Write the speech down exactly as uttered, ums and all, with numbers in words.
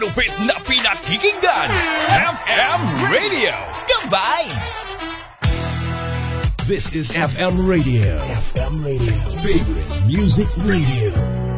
Lupit na pinakikinggan, F M Radio, ka-vibes! This is F M Radio. F M Radio. Favorite Music Radio.